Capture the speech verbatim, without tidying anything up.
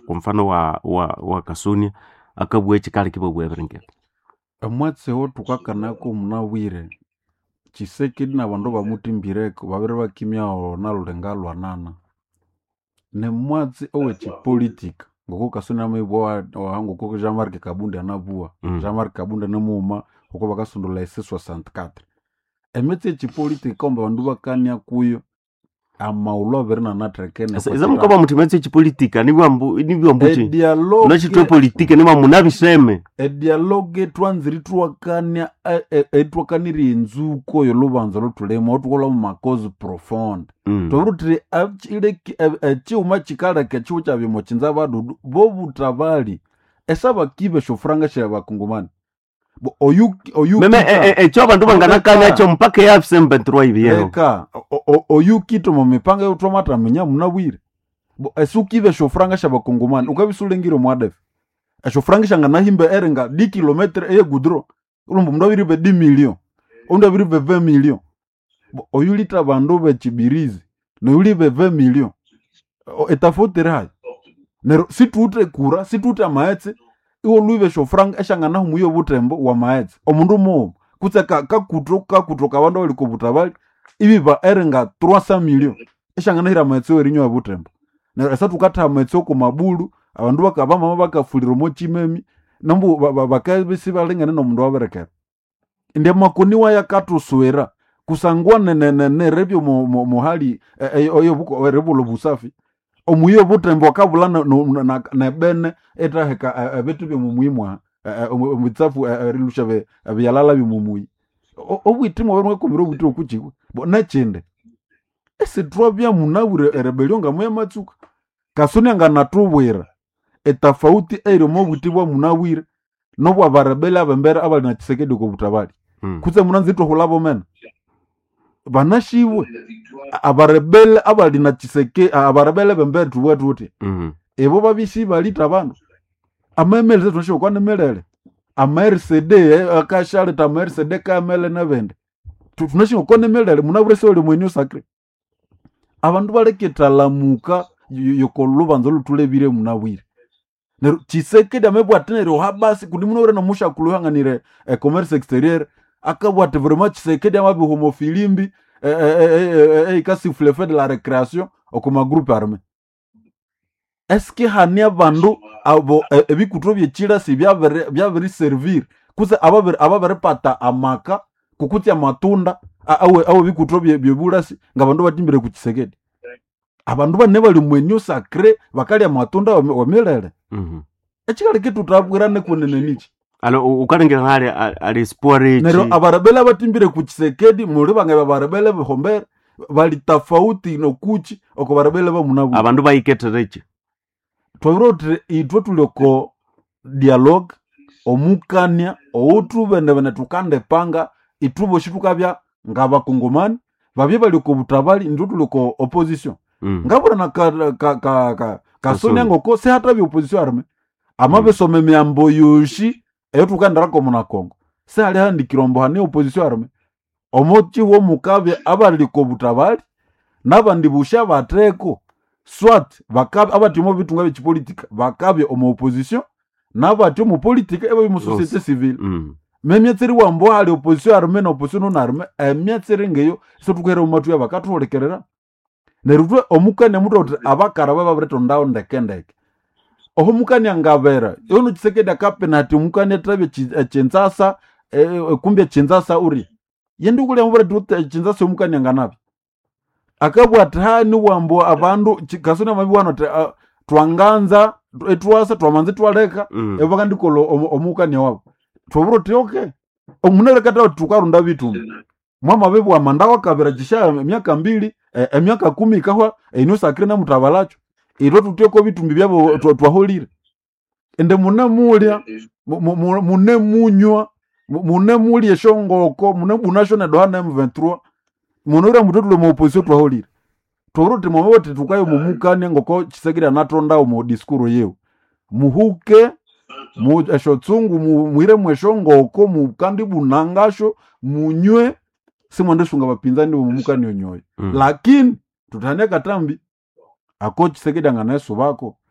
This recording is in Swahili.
kwa mfano wa wa, wa Kasunia akabwe chikali kibo bwebrenge amwatse ho tukakanako munawire Chisekedi na bandu bamutimbireko babiri bakimya na lulenga lwanana ne mwatse owe chipolitika ngoko Kasunia mebwa wangu koko Jean-Marc Kabunda anabua mm. Jean-Marc Kabunda nemuma uko bakasundula ese soixante-quatre emetse chipolitika komba bandu bakanya kuyo amaulo verna na trekene eza mukaba mutimetse chipolitika ni bwambu ni bwambuchi e dialogue unachitwe politika ni mamunabiseme e dialogue twanziri twakanya etwakaniri nzuko yo lubanza lotulema otukola mu cause profonde mm. tobutire ile chiuma chikala ke chiu cha bimo chinza badudu bo butabali esaba kibe shofranga sha bakungumani bo oyuki oyuki meme e e choba ndo bangana kanya cho mpaka ya F M twenty-three ibiyeho eka oyuki to mumipanga yo tomata menya munabwire bo esukibe shofranga sha bakungumani ukabisulengiro mwadef shofranga shanga nahimbe erenga dix kilometre eye gudro ulumbu mndabiri be dix million undabiri be vingt million bo oyulita bandu be chibirizi no yuli be vingt million etafotere hayi nero situte kura situte amaetse iwo luive shofranga eshanga nahu muyo butembo wa maetse omundu mo kutse ka kakutro kakutro bandu baliko butabali ibiba erenga trois cents millions eshanga nahira maetse werinyo wa butembo nero esatu kata maetse ko mabulu abandu bakaba mama bakafulira mo chimemi nambu bakabisi balengane no mundu waberekera inde makoni wa yakatusuera kusangwa ne ne ne rebyo mo mo hali oyo buko rebulo busafi omuyo butembo kabula na na bene etaheka abetu byo mumuyimwa omutsafu rilusha be byalala bimumuyi obwitimo bamwe komiro bwitiro kuchikwe bona chende ese twabya munabure rebellion ngamwe matsuka Kasunia nganatubwira etafauti ero mo bwitibwa munawire no bwa barebela bembera abali na Chisekedi ko butabali hmm. Kutse munanzito hulabo mena banashiwe abarebele abali na Chisekedi abarebele bembera tuwa tuti mhm ebo babisi bali tabano amemele tunasho kwa nemelele amercede akashale ta mercede kamele na vende tunasho kwa nemelele munabure sole mwenyo sakre abandu baleketalamuka yokolubanzo lutulebire munawire nero Chisekedi amebwatenero habasi kundi munore no musha kuluhanganire e commerce exterieur akabwate vraiment Chisekedi amabi homofilimbi e e e kasi flefe de la récréation okoma groupe armé eske hania bandu abo ebikutro byechira si byabere byabere servir kuze ababere ababere pata amaka kukutya matunda awe awe bikutro byebulasi ngabandu batimbire ku Chisekedi abandu bane bali mwenyo sacré bakali amatunda wamelele mhm echikale kitu tabwirane kunene nichi alo ukalengera hali ali sport nero abarabela batimbire ku Chisekedi muri bangabe abarabela behombere bali tofauti no kuchi oko barabela ba munabu abandu bayiketereche twarotre itwe tuloko dialogue omukania outube ndebene tukande panga itubo shitukabya ngaba kongomani babye bali ko butabali ndutuloko opposition mm. ngabura na ka ka ka, ka Kasunia ngoko se hata bi opposition arme amabe mm. some myambo yoshi eyo tukandara ko muna Kongo se ali handi kirombo hani opposition arme omochi wo mukabe abali ko butabali nabandi busha batreko soit bakabe abatimo bitunga bechipolitika bakabe omo opposition nabati mu politika ebo mu société civile mm. memyetseri wambo ali opposition arme na opposition na arme emyetseri ngeyo so tukwera mu matu ya bakatwolekerera nerutwe omukanya muto abakara baba breto ndawo ndekendeke oho mukanya ngabera yono Chisekedi akapenati mukanya trabe chinzasa e, kumbe chinzasa uri yendi kule mubreto chinzasa mukanya nganabi akabwatani wambo abandu Kasunia mabwana uh, twanganza etwasa twamanze twaleka mm. ebaka ndikolo omukanya wabo twoburo tioke omunere kata tukarunda bitu mwama bebu amandawa kabera jisha emyaka mbili e, emyaka kumi kahwa eno sakre na mutabalacho iro tuteko bitumbi byabo twaholire ende munamulya mune munywa mune mulye shongoko mune bunashona dohana M vingt-trois munora mutotulo mu opposition twaholire tworote momote tukayo mumukane ngoko Chisekedi anatonda mu diskuro yeo muhuke mu eshotsungu muire mweshongoko mukandi bunangasho munywe simwande shunga bapinzani mumukane onyoye mm. lakini tutane katambi ako Chisekedi nganayeso bako